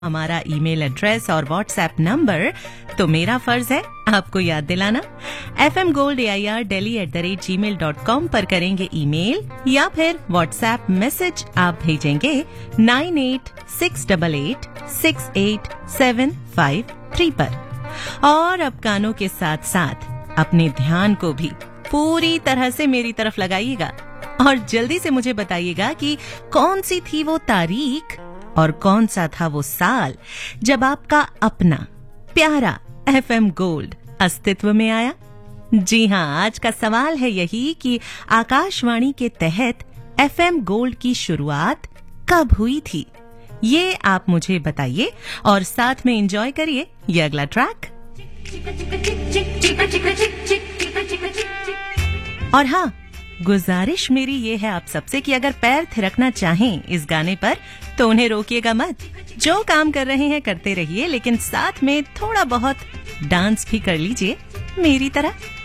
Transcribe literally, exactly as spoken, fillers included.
हमारा email address और WhatsApp number, तो मेरा फर्ज है आपको याद दिलाना। F M gold A I R daily at the rate ji mail dot com पर करेंगे ईमेल या फिर व्हाट्सएप मैसेज आप भेजेंगे nine eight six double eight six eight seven five three पर। और अब कानों के साथ साथ अपने ध्यान को भी पूरी तरह से मेरी तरफ लगाइएगा और जल्दी से मुझे बताइएगा कि कौन सी थी वो तारीख और कौन सा था वो साल जब आपका अपना प्यारा एफ एम गोल्ड अस्तित्व में आया। जी हां, आज का सवाल है यही कि आकाशवाणी के तहत एफ एम गोल्ड की शुरुआत कब हुई थी। ये आप मुझे बताइए और साथ में एंजॉय करिए ये अगला ट्रैक। और हाँ, गुजारिश मेरी ये है आप सबसे कि अगर पैर थिरकना चाहें इस गाने पर तो उन्हें रोकिएगा मत। जो काम कर रहे हैं करते रहिए, लेकिन साथ में थोड़ा बहुत डांस भी कर लीजिए मेरी तरह।